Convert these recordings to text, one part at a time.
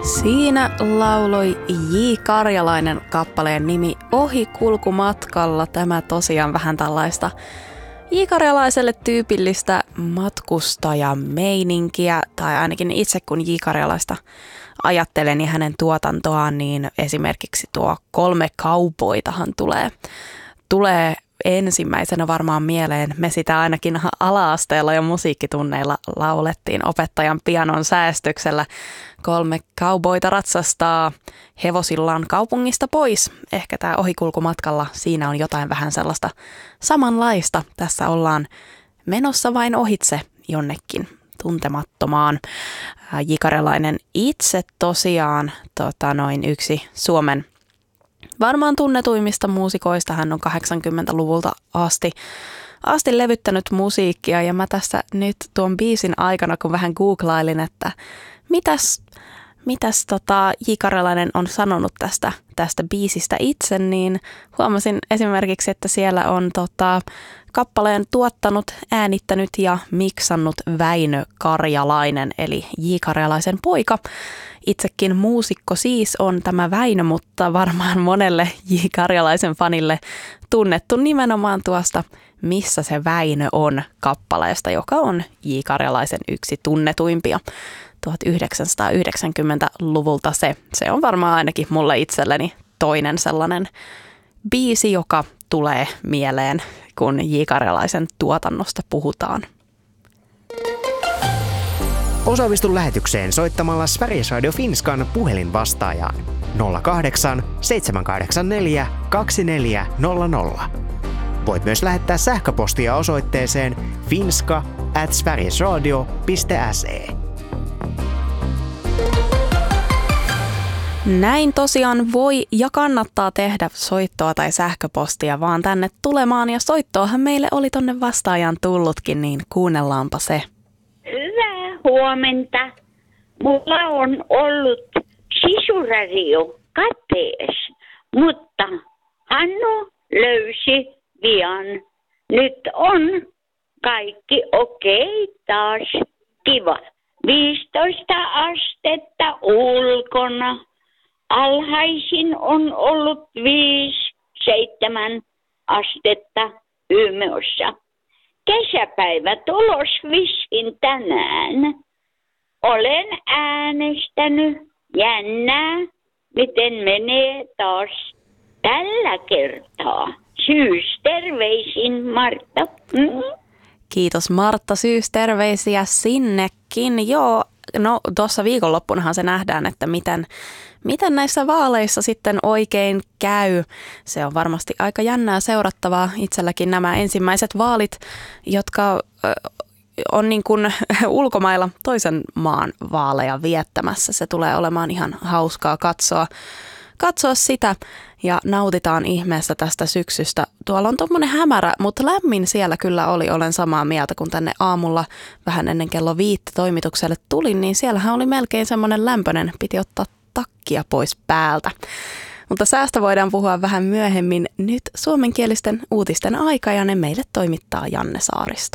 Siinä lauloi J. Karjalainen kappaleen nimi Ohi kulkumatkalla. Tämä tosiaan vähän tällaista J. Karjalaiselle tyypillistä matkustajameininkiä, tai ainakin itse kun J. Karjalaista ajattelen ja hänen tuotantoaan, niin esimerkiksi tuo 3 kaupoitahan tulee ensimmäisenä varmaan mieleen. Me sitä ainakin ala-asteella ja musiikkitunneilla laulettiin opettajan pianon säästyksellä. 3 kauboita ratsastaa hevosillaan kaupungista pois. Ehkä tämä ohikulkumatkalla siinä on jotain vähän sellaista samanlaista. Tässä ollaan menossa vain ohitse jonnekin tuntemattomaan. J. Karjalainen itse tosiaan yksi Suomen varmaan tunnetuimmista muusikoista. Hän on 80-luvulta asti levyttänyt musiikkia, ja mä tässä nyt tuon biisin aikana, kun vähän googlailin, että mitäs J. Karjalainen on sanonut tästä biisistä itse, niin huomasin esimerkiksi, että siellä on kappaleen tuottanut, äänittänyt ja miksannut Väinö Karjalainen, eli J. Karjalaisen poika. Itsekin muusikko siis on tämä Väinö, mutta varmaan monelle J. Karjalaisen fanille tunnettu nimenomaan tuosta Missä se Väinö on -kappaleesta, joka on J. Karjalaisen yksi tunnetuimpia 1990-luvulta. Se on varmaan ainakin mulle itselleni toinen sellainen biisi, joka tulee mieleen, kun J. Karjalaisen tuotannosta puhutaan. Osallistu lähetykseen soittamalla Sveriges Radio Finskan puhelinvastaajaan 08 784 2400. Voit myös lähettää sähköpostia osoitteeseen finska@sverigesradio.se. Näin tosiaan voi ja kannattaa tehdä soittoa tai sähköpostia vaan tänne tulemaan, ja soittoahan meille oli tonne vastaajan tullutkin, niin kuunnellaanpa se. Hyvää huomenta. Mulla on ollut sisuradio katees, mutta Hannu löysi pian. Nyt on kaikki okei taas. Kiva. 15 astetta ulkona. Alhaisin on ollut 5-7 astetta Umeåssa. Kesäpäivä tulos vissiin tänään. Olen äänestänyt. Jännää, miten menee taas tällä kertaa. Syysterveisin, Martta. Kiitos Martta, syysterveisiä sinnekin. Joo, no tuossa viikonloppunahan se nähdään, että miten näissä vaaleissa sitten oikein käy. Se on varmasti aika jännää seurattavaa. Itselläkin nämä ensimmäiset vaalit, jotka on niin kuin ulkomailla toisen maan vaaleja viettämässä. Se tulee olemaan ihan hauskaa katsoa sitä, ja nautitaan ihmeessä tästä syksystä. Tuolla on tommonen hämärä, mutta lämmin siellä kyllä oli. Olen samaa mieltä, kun tänne aamulla vähän ennen kello 5 toimitukselle tulin, niin siellähän oli melkein semmoinen lämpöinen, piti ottaa takkia pois päältä. Mutta säästä voidaan puhua vähän myöhemmin. Nyt suomenkielisten uutisten aika, ja ne meille toimittaa Janne Saaristo.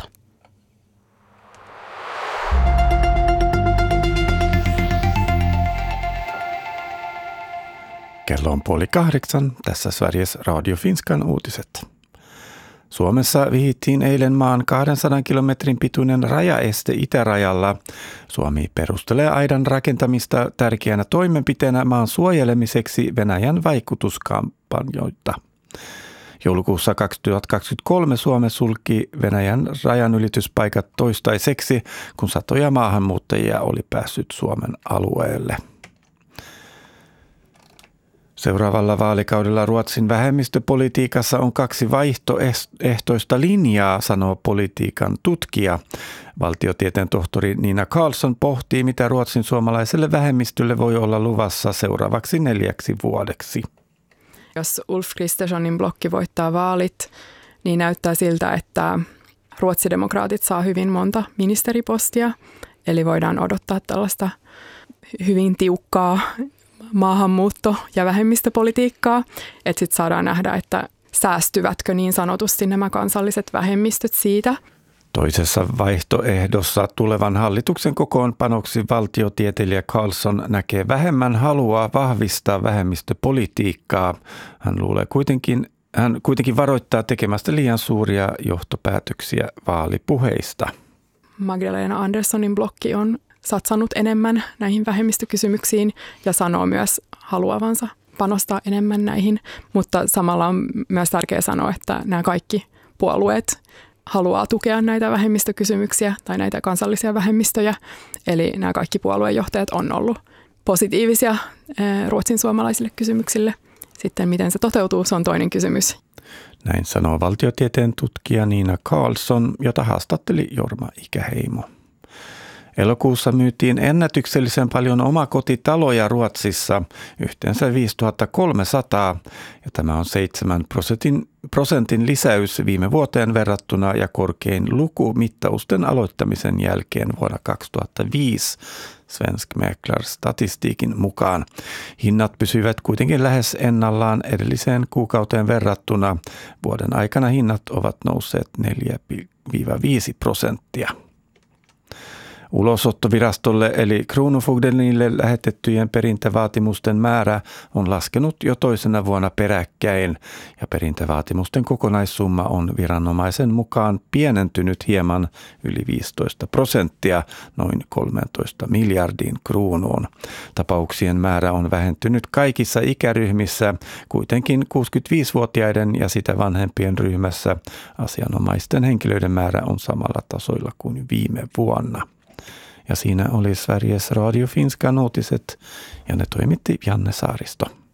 Kello on 7:30. Tässä Sveriges Radio Finskan uutiset. Suomessa vihittiin eilen maan 200 kilometrin pituinen rajaeste itärajalla. Suomi perustelee aidan rakentamista tärkeänä toimenpiteenä maan suojelemiseksi Venäjän vaikutuskampanjoita. Joulukuussa 2023 Suomi sulki Venäjän rajanylityspaikat toistaiseksi, kun satoja maahanmuuttajia oli päässyt Suomen alueelle. Seuraavalla vaalikaudella Ruotsin vähemmistöpolitiikassa on 2 vaihtoehtoista linjaa, sanoo politiikan tutkija. Valtiotieteen tohtori Nina Karlsson pohtii, mitä Ruotsin suomalaiselle vähemmistölle voi olla luvassa seuraavaksi 4 vuodeksi. Jos Ulf Kristerssonin blokki voittaa vaalit, niin näyttää siltä, että ruotsidemokraatit saa hyvin monta ministeripostia. Eli voidaan odottaa tällaista hyvin tiukkaa maahanmuutto- ja vähemmistöpolitiikkaa, että sitten saadaan nähdä, että säästyvätkö niin sanotusti nämä kansalliset vähemmistöt siitä. Toisessa vaihtoehdossa tulevan hallituksen kokoonpanoksi valtiotieteilijä Carlson näkee vähemmän halua vahvistaa vähemmistöpolitiikkaa. Hän kuitenkin varoittaa tekemästä liian suuria johtopäätöksiä vaalipuheista. Magdalena Anderssonin blokki on satsannut enemmän näihin vähemmistökysymyksiin ja sanoo myös haluavansa panostaa enemmän näihin, mutta samalla on myös tärkeää sanoa, että nämä kaikki puolueet haluaa tukea näitä vähemmistökysymyksiä tai näitä kansallisia vähemmistöjä. Eli nämä kaikki puoluejohtajat on ollut positiivisia ruotsin suomalaisille kysymyksille. Sitten miten se toteutuu, se on toinen kysymys. Näin sanoo valtiotieteen tutkija Nina Carlson, jota haastatteli Jorma Ikäheimo. Elokuussa myytiin ennätyksellisen paljon omakotitaloja Ruotsissa, yhteensä 5300, ja tämä on 7% lisäys viime vuoteen verrattuna ja korkein luku mittausten aloittamisen jälkeen vuonna 2005 Svensk Mäklar-statistiikin mukaan. Hinnat pysyivät kuitenkin lähes ennallaan edelliseen kuukauteen verrattuna. Vuoden aikana hinnat ovat nousseet 4-5%. Ulosottovirastolle eli Kronofogdenille lähetettyjen perintävaatimusten määrä on laskenut jo toisena vuonna peräkkäin ja perintävaatimusten kokonaissumma on viranomaisen mukaan pienentynyt hieman yli 15%, noin 13 miljardiin kruunuun. Tapauksien määrä on vähentynyt kaikissa ikäryhmissä, kuitenkin 65-vuotiaiden ja sitä vanhempien ryhmässä asianomaisten henkilöiden määrä on samalla tasoilla kuin viime vuonna. Ja siinä oli Sveriges Radio Finskan uutiset ja ne toimitti Janne Saaristo.